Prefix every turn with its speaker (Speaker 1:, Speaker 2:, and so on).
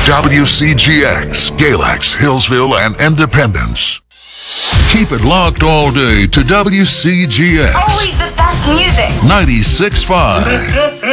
Speaker 1: WCGX, Galax, Hillsville, and Independence. Keep it locked all day to WCGX
Speaker 2: Always the best music.
Speaker 1: 96.5.